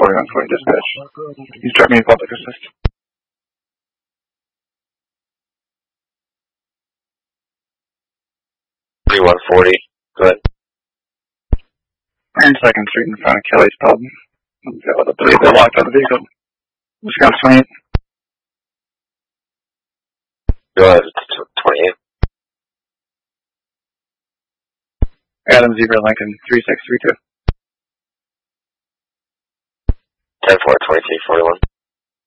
4120 dispatch. You start me in public assist. 3140. Go ahead. We're in 2nd Street in front of Kelly's Pub. I believe they locked out the vehicle. Wisconsin 28. Go ahead. 28. Adam Zebra Lincoln 3632. 10-4, 2341.